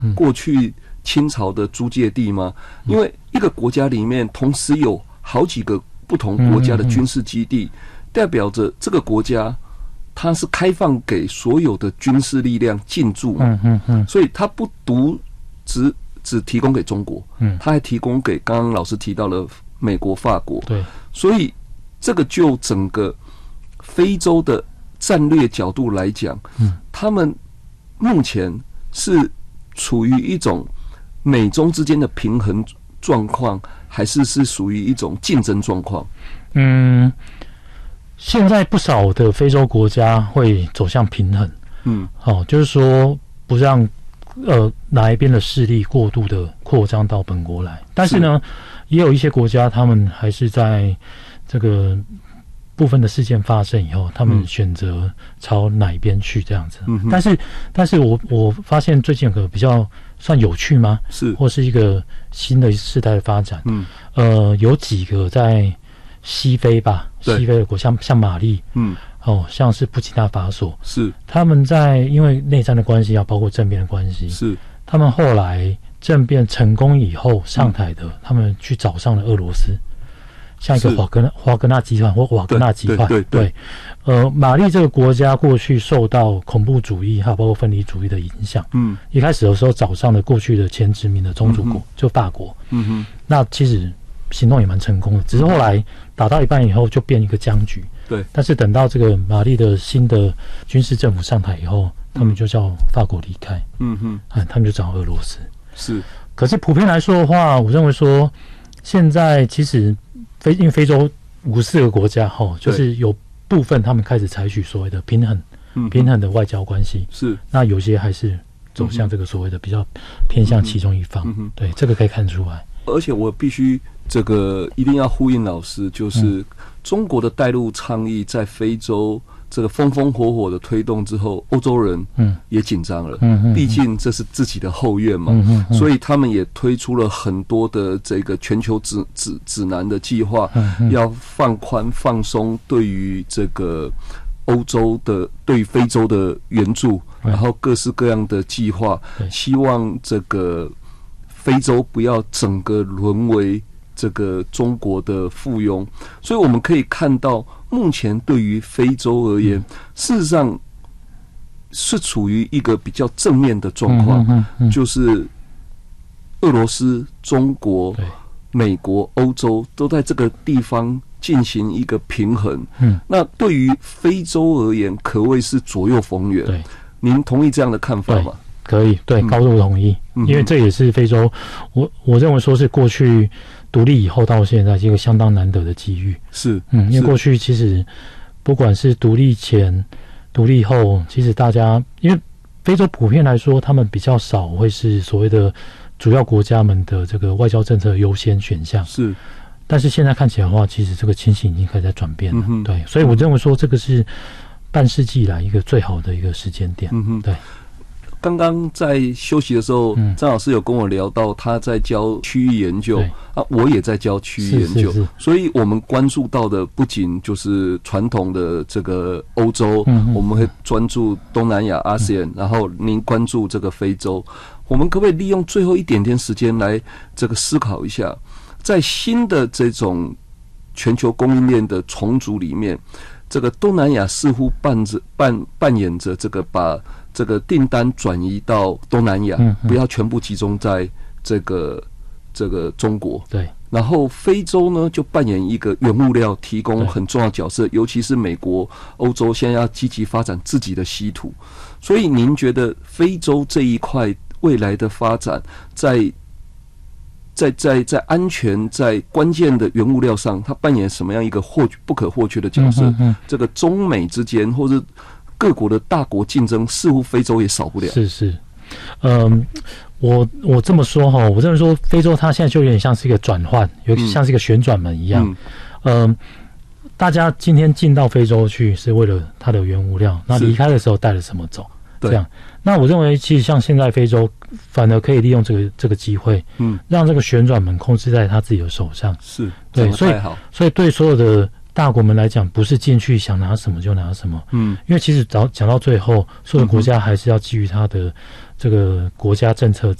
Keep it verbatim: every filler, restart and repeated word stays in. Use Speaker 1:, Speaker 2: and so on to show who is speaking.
Speaker 1: 过去清朝的租界地吗？因为一个国家里面同时有好几个不同国家的军事基地，代表着这个国家它是开放给所有的军事力量进驻嘛，所以它不独只只提供给中国，它还提供给刚刚老师提到了美国、法国，对，所以这个就整个非洲的战略角度来讲，他们目前是处于一种美中之间的平衡状况，还是是属于一种竞争状况？
Speaker 2: 嗯，现在不少的非洲国家会走向平衡，嗯，好、哦，就是说不让呃哪一边的势力过度的扩张到本国来，但是呢，是也有一些国家，他们还是在这个部分的事件发生以后，他们选择朝哪一边去这样子。嗯，但是，但是我我发现最近有个比较算有趣吗？是，或是一个新的世代的发展。嗯，呃，有几个在西非吧，西非的国像像马利，嗯，哦，像是布基纳法索，是他们在因为内战的关系，要包括政变的关系，是他们后来政变成功以后上台的，嗯、他们去找上了俄罗斯。像一个华格纳华格纳集团或瓦格纳集团，对对 对, 对，呃，马利这个国家过去受到恐怖主义还有包括分离主义的影响，嗯，一开始的时候找上了过去的前殖民的宗主国，嗯、就法国，嗯哼，那其实行动也蛮成功的，只是后来打到一半以后就变一个僵局，对，但是等到这个马利的新的军事政府上台以后，他们就叫法国离开，嗯哼，啊，他们就找俄罗斯，是，可是普遍来说的话，我认为说现在其实。非因为非洲五十四个国家哈，就是有部分他们开始采取所谓的平衡、嗯、平衡的外交关系，是那有些还是走向这个所谓的比较偏向其中一方，嗯嗯、对这个可以看出来。
Speaker 1: 而且我必须这个一定要呼应老师，就是中国的带路倡议在非洲这个风风火火的推动之后，欧洲人也紧张了，嗯，毕竟这是自己的后院嘛，嗯嗯，所以他们也推出了很多的这个全球指指指南的计划，嗯，要放宽放松对于这个欧洲的对于非洲的援助，然后各式各样的计划，希望这个非洲不要整个沦为这个中国的附庸，所以我们可以看到，目前对于非洲而言，事实上是处于一个比较正面的状况，嗯嗯嗯、就是俄罗斯、中国、美国、欧洲都在这个地方进行一个平衡。嗯，那对于非洲而言，可谓是左右逢源。对，您同意这样的看法吗？
Speaker 2: 可以，对，高度同意，嗯、因为这也是非洲，我我认为说是过去独立以后到现在是一个相当难得的机遇。是，嗯，因为过去其实不管是独立前、独立后，其实大家因为非洲普遍来说，他们比较少会是所谓的主要国家们的这个外交政策优先选项。是，但是现在看起来的话，其实这个情形已经开始在转变了。嗯、对，所以我认为说这个是半世纪以来一个最好的一个时间点。嗯哼，对。
Speaker 1: 刚刚在休息的时候，张老师有跟我聊到他在教区域研究，啊，我也在教区域研究，所以我们关注到的不仅就是传统的这个欧洲，嗯、我们会专注东南亚 A S E A N， 然后您关注这个非洲，我们可不可以利用最后一点点时间来这个思考一下，在新的这种全球供应链的重组里面，这个东南亚似乎扮着扮扮演着这个把这个订单转移到东南亚，嗯嗯、不要全部集中在这个这个中国。对，然后非洲呢就扮演一个原物料提供很重要的角色，尤其是美国、欧洲现在要积极发展自己的稀土。所以您觉得非洲这一块未来的发展，在在在在安全、在关键的原物料上，它扮演什么样一个或不可或缺的角色？嗯嗯嗯、这个中美之间，或者各国的大国竞争，似乎非洲也少不了。
Speaker 2: 是是，嗯，我我这么说哈，我认为说非洲它现在就有点像是一个转换，有点像是一个旋转门一样。嗯，嗯，大家今天进到非洲去是为了它的原物料，那离开的时候带了什么走？这样，那我认为其实像现在非洲反而可以利用这个这个机会，嗯，让这个旋转门控制在他自己的手上。是，对，所以所以对所有的大国们来讲，不是进去想拿什么就拿什么，嗯，因为其实讲讲到最后，所有国家还是要基于它的这个国家政策